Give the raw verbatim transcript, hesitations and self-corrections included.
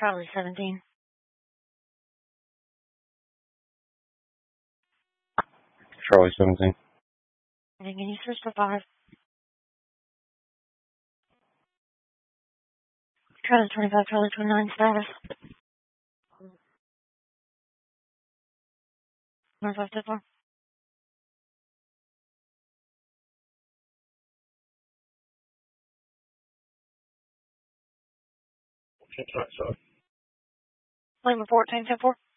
Charlie seventeen. Charlie seventeen. And can you switch to five? Charlie twenty-five, Charlie twenty-nine, status. Northwest so far. Lima fourteen, ten four.